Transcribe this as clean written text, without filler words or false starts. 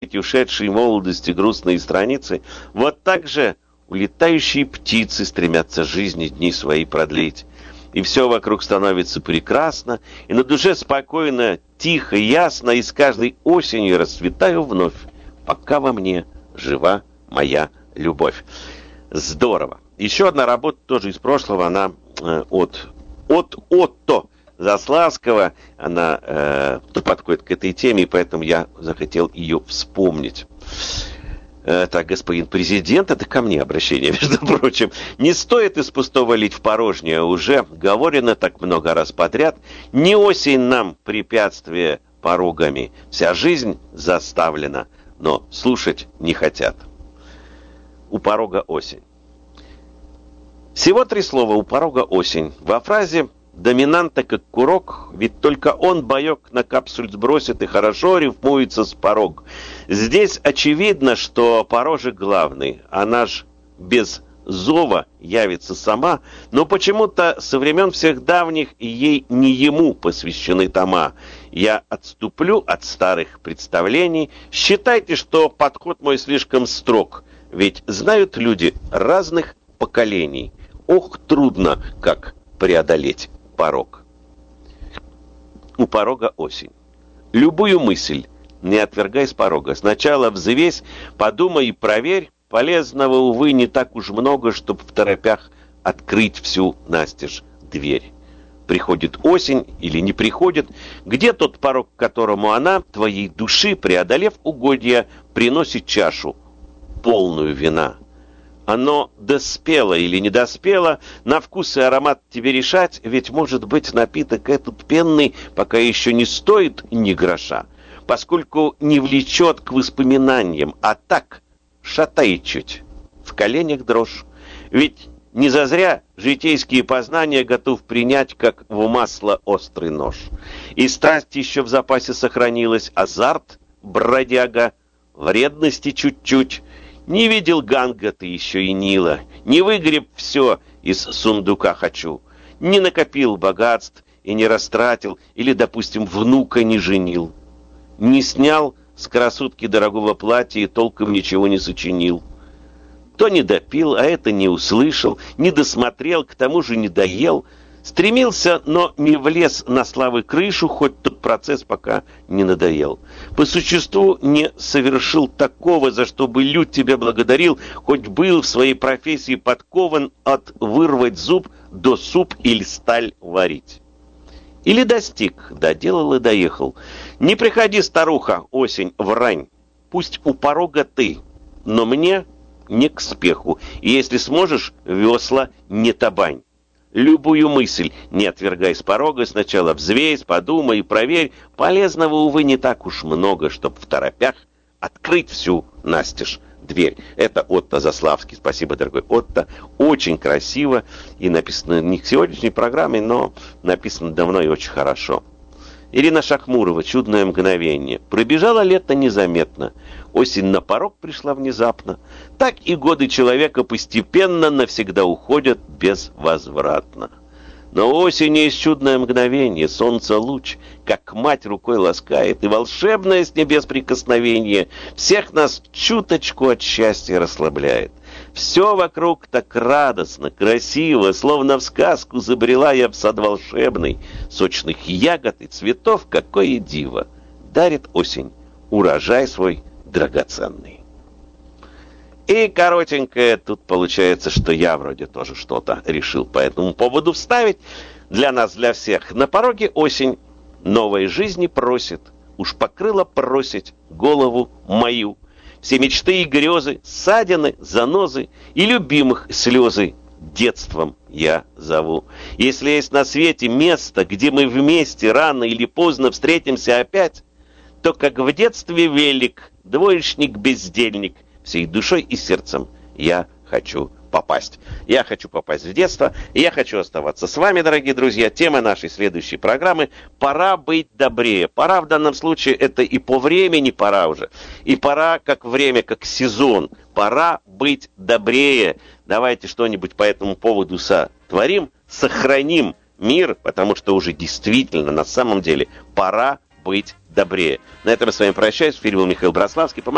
оставить ушедшие молодости грустные страницы, вот так же улетающие птицы стремятся жизни дни свои продлить. И все вокруг становится прекрасно, и на душе спокойно, тихо, ясно, и с каждой осенью расцветаю вновь, пока во мне жива моя любовь. Здорово. Еще одна работа тоже из прошлого, она от Отто Заславского, она подходит к этой теме, и поэтому я захотел ее вспомнить. Так, господин президент, это ко мне обращение, между прочим. Не стоит из пустого лить в порожнее, уже говорено так много раз подряд. Не осень нам препятствие порогами, вся жизнь заставлена, но слушать не хотят. У порога осень. Всего 3 слова у порога осень. Во фразе доминанта как курок, ведь только он боек на капсуль сбросит и хорошо рифмуется с порог. Здесь очевидно, что порожек главный, она ж без зова явится сама, но почему-то со времен всех давних ей не ему посвящены тома. Я отступлю от старых представлений, считайте, что подход мой слишком строг, ведь знают люди разных поколений. Ох, трудно, как преодолеть порог. У порога осень. Любую мысль не отвергай с порога. Сначала взвесь, подумай и проверь. Полезного, увы, не так уж много, чтоб в торопях открыть всю настежь дверь. Приходит осень или не приходит, где тот порог, к которому она, твоей души, преодолев угодья, приносит чашу, полную вина. Оно доспело или не доспело, на вкус и аромат тебе решать, ведь, может быть, напиток этот пенный пока еще не стоит ни гроша, поскольку не влечет к воспоминаниям, а так шатает чуть, в коленях дрожь. Ведь не зазря житейские познания готов принять, как в масло острый нож. И страсть еще в запасе сохранилась, азарт, бродяга, вредности чуть-чуть. Не видел Ганга ты еще и Нила, не выгреб все из сундука хочу, не накопил богатств и не растратил, или, допустим, внука не женил, не снял с красотки дорогого платья и толком ничего не сочинил. То не допил, а это не услышал, не досмотрел, к тому же не доел. Стремился, но не влез на славы крышу, хоть тот процесс пока не надоел. По существу не совершил такого, за что бы люд тебя благодарил, хоть был в своей профессии подкован от вырвать зуб до суп или сталь варить. Или достиг, доделал и доехал. Не приходи, старуха, осень, в рань, пусть у порога ты, но мне не к спеху, и если сможешь, весла не табань. Любую мысль не отвергай с порога, сначала взвесь, подумай и проверь. Полезного, увы, не так уж много, чтоб в торопях открыть всю настежь дверь. Это Отто Заславский. Спасибо, дорогой Отто. Очень красиво и написано не к сегодняшней программе, но написано давно и очень хорошо. Ирина Шахмурова, «Чудное мгновение». Пробежало лето незаметно. Осень на порог пришла внезапно. Так и годы человека постепенно навсегда уходят безвозвратно. Но осень есть чудное мгновение, солнце луч, как мать рукой ласкает, и волшебное с небес прикосновение всех нас чуточку от счастья расслабляет. Все вокруг так радостно, красиво, словно в сказку забрела я в сад волшебный. Сочных ягод и цветов какое диво дарит осень урожай свой драгоценный. И коротенькое тут получается, что я вроде тоже что-то решил по этому поводу вставить. Для нас, для всех. На пороге осень новой жизни просит, уж покрыла просить голову мою. Все мечты и грезы, ссадины, занозы и любимых слезы детством я зову. Если есть на свете место, где мы вместе рано или поздно встретимся опять, то, как в детстве велик, двоечник-бездельник, всей душой и сердцем я хочу попасть. Я хочу попасть в детство, и я хочу оставаться с вами, дорогие друзья. Тема нашей следующей программы «Пора быть добрее». Пора в данном случае это и по времени пора уже, и пора как время, как сезон. Пора быть добрее. Давайте что-нибудь по этому поводу сотворим, сохраним мир, потому что уже действительно, на самом деле, пора быть добрее. На этом я с вами прощаюсь. В эфире был Михаил Браславский.